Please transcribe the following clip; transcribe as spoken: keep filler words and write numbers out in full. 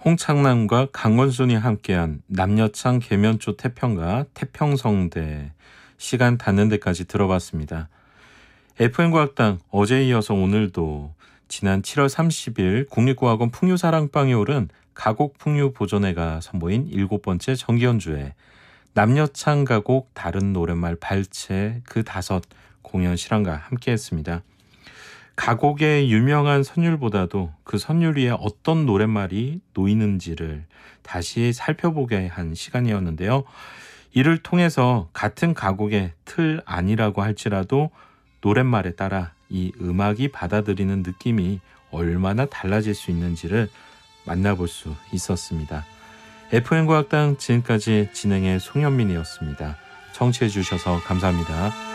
홍창남과 강원순이 함께한 남녀창 계면조 태평가 태평성대 시간 닿는 데까지 들어봤습니다. 에프엠과학당 어제에 이어서 오늘도 지난 칠월 삼십일 국립고학원 풍류사랑방에 오른 가곡 풍류 보존회가 선보인 일곱 번째 정기연주회 남녀창 가곡 다른 노랫말 발췌 그 다섯 공연 실황과 함께했습니다. 가곡의 유명한 선율보다도 그 선율 위에 어떤 노랫말이 놓이는지를 다시 살펴보게 한 시간이었는데요. 이를 통해서 같은 가곡의 틀 아니라고 할지라도 노랫말에 따라 이 음악이 받아들이는 느낌이 얼마나 달라질 수 있는지를 만나볼 수 있었습니다. 에프엠과학당 지금까지 진행의 송현민이었습니다. 청취해 주셔서 감사합니다.